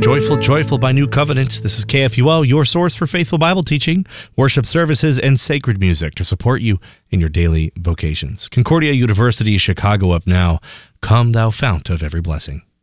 Joyful, Joyful by New Covenant. This is KFUO, your source for faithful Bible teaching, worship services, and sacred music to support you in your daily vocations. Concordia University, Chicago up now. Come, thou fount of every blessing.